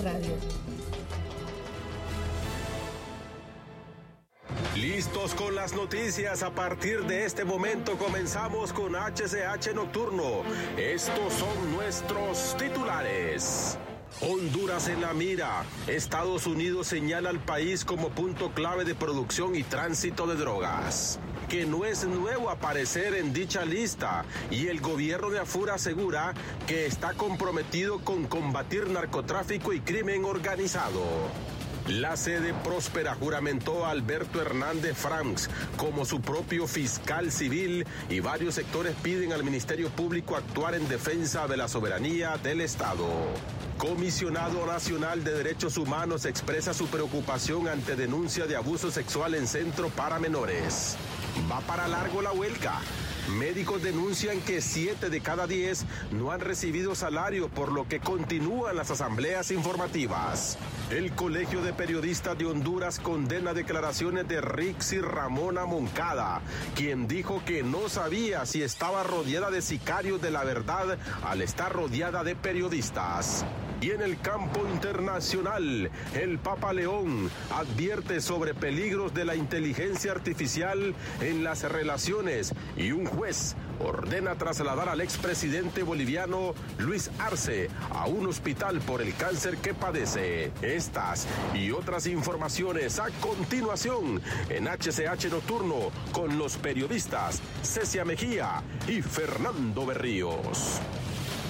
Radio. Listos con las noticias. A partir de este momento comenzamos con HCH Nocturno. Estos son nuestros titulares. Honduras en la mira. Estados Unidos señala al país como punto clave de producción y tránsito de drogas. Que no es nuevo aparecer en dicha lista y el gobierno de Afur asegura que está comprometido con combatir narcotráfico y crimen organizado. La sede próspera juramentó a Alberto Hernández Franks como su propio fiscal civil y varios sectores piden al Ministerio Público actuar en defensa de la soberanía del Estado. Comisionado Nacional de Derechos Humanos expresa su preocupación ante denuncia de abuso sexual en centro para menores. Va para largo la huelga. Médicos denuncian que 7 de cada 10 no han recibido salario, por lo que continúan las asambleas informativas. El Colegio de Periodistas de Honduras condena declaraciones de Rixi Ramona Moncada, quien dijo que no sabía si estaba rodeada de sicarios de la verdad al estar rodeada de periodistas. Y en el campo internacional, el Papa León advierte sobre peligros de la inteligencia artificial en las relaciones y un juez ordena trasladar al expresidente boliviano Luis Arce a un hospital por el cáncer que padece. Estas y otras informaciones a continuación en HCH Nocturno con los periodistas Cecia Mejía y Fernando Berríos.